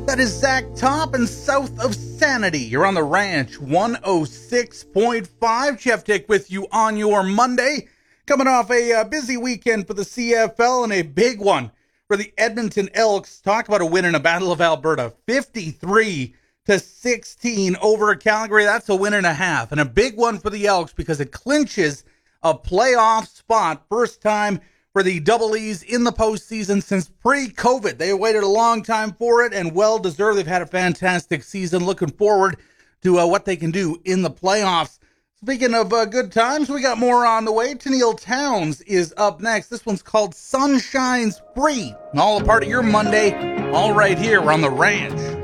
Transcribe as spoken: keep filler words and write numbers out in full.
That is Zach Top and South of Sanity. You're on the Ranch one oh six point five. Jeff Dick with you on your Monday. Coming off a uh, busy weekend for the C F L and a big one for the Edmonton Elks. Talk about a win in a Battle of Alberta. fifty-three to sixteen over Calgary. That's a win and a half. And a big one for the Elks because it clinches a playoff spot. First time for the Double E's in the postseason since pre-COVID. They waited a long time for it and well deserved. They've had a fantastic season. Looking forward to uh, what they can do in the playoffs. Speaking of uh, good times, we got more on the way. Tennille Townes is up next. This one's called Sunshine's Free. All a part of your Monday, all right here on the Ranch.